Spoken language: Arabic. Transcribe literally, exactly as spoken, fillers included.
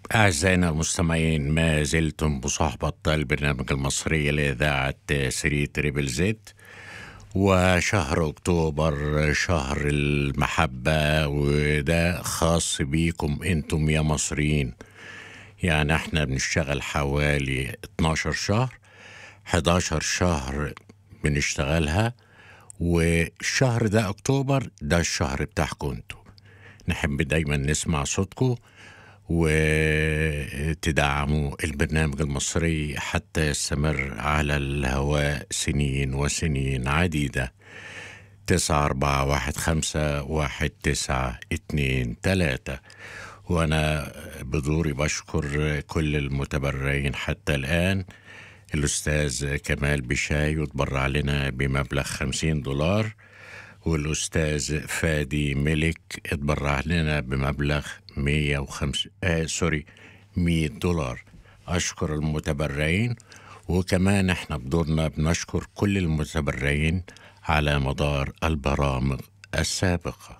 أعزائنا المستمعين، ما زلتم بصحبة البرنامج المصري لإذاعة سري تريبل زيت. وشهر أكتوبر شهر المحبة، وده خاص بيكم أنتم يا مصريين. يعني احنا بنشتغل حوالي اتناشر شهر، حداشر شهر بنشتغلها، والشهر ده أكتوبر ده الشهر بتاعكم انتم. نحب دايما نسمع صوتكم وتدعموا البرنامج المصري حتى يستمر على الهواء سنين وسنين عديدة. تسعة أربعة واحد خمسة واحد تسعة اتنين تلاتة. وأنا بدوري بشكر كل المتبرعين حتى الآن. الأستاذ كمال بشاي وتبرع لنا بمبلغ خمسين دولار، والأستاذ فادي ملك اتبرع لنا بمبلغ مية وخمسة آه سوري مية دولار. أشكر المتبرعين، وكمان احنا بدورنا بنشكر كل المتبرعين على مدار البرامج السابقة.